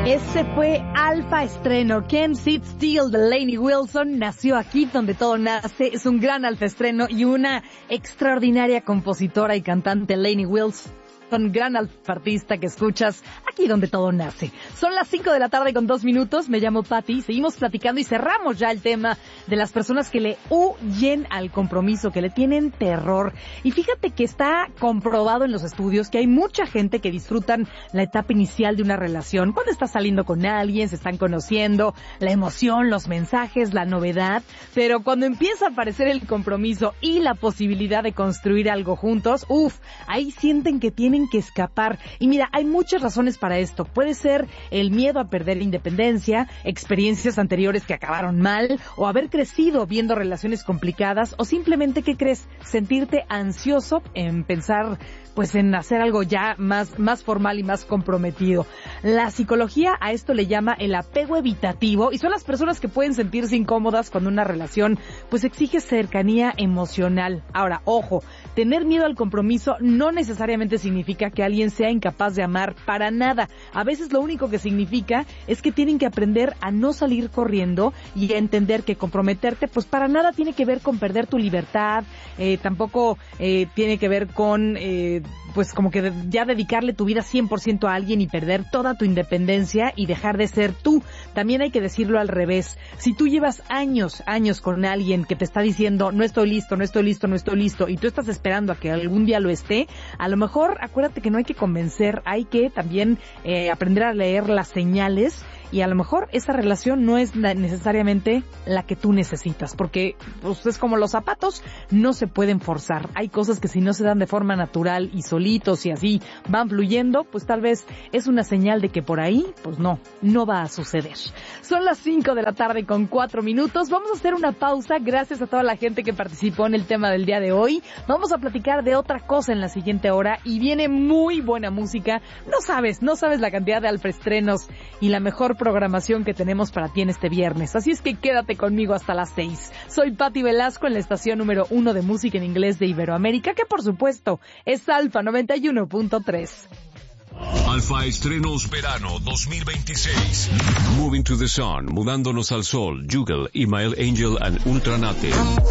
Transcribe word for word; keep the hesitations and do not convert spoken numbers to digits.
Ese fue Alfa Estreno. Can't Sit Still de Lainey Wilson. Nació aquí donde todo nace. Es un gran alfa estreno y una extraordinaria compositora y cantante, Lainey Wilson. Gran artista que escuchas aquí donde todo nace. Son las cinco de la tarde con dos minutos. Me llamo Patti. Seguimos platicando y cerramos ya el tema de las personas que le huyen al compromiso, que le tienen terror. Y fíjate que está comprobado en los estudios que hay mucha gente que disfrutan la etapa inicial de una relación. Cuando estás saliendo con alguien, se están conociendo, la emoción, los mensajes, la novedad. Pero cuando empieza a aparecer el compromiso y la posibilidad de construir algo juntos, uff, ahí sienten que tienen que escapar. Y mira, hay muchas razones para esto. Puede ser el miedo a perder la independencia, experiencias anteriores que acabaron mal, o haber crecido viendo relaciones complicadas, o simplemente, ¿qué crees? Sentirte ansioso en pensar, pues, en hacer algo ya más, más formal y más comprometido. La psicología a esto le llama el apego evitativo, y son las personas que pueden sentirse incómodas cuando una relación, pues, exige cercanía emocional. Ahora, ojo, tener miedo al compromiso no necesariamente significa que alguien sea incapaz de amar, para nada. A veces lo único que significa es que tienen que aprender a no salir corriendo y a entender que comprometerte, pues, para nada tiene que ver con perder tu libertad, eh, tampoco eh, tiene que ver con, eh, pues, como que de, ya dedicarle tu vida cien por ciento a alguien y perder toda tu independencia y dejar de ser tú. También hay que decirlo al revés. Si tú llevas años, años con alguien que te está diciendo, no estoy listo, no estoy listo, no estoy listo, y tú estás esperando a que algún día lo esté, a lo mejor, acuérdate que no hay que convencer, hay que también eh, aprender a leer las señales, y a lo mejor esa relación no es necesariamente la que tú necesitas, porque, pues, es como los zapatos, no se pueden forzar. Hay cosas que si no se dan de forma natural y solitos y así van fluyendo, pues tal vez es una señal de que por ahí, pues no, no va a suceder. Son las cinco de la tarde con cuatro minutos. Vamos a hacer una pausa. Gracias a toda la gente que participó en el tema del día de hoy. Vamos a platicar de otra cosa en la siguiente hora y viene muy buena música. No sabes, no sabes la cantidad de alfaestrenos y la mejor programación que tenemos para ti en este viernes. Así es que quédate conmigo hasta las seis. Soy Patti Velasco en la estación número uno de música en inglés de Iberoamérica, que por supuesto es Alfa noventa y uno punto tres. Alfa Estrenos Verano dos mil veintiséis. Moving to the Sun, Mudándonos al Sol, Juggle, Ismael Angel and Ultranate.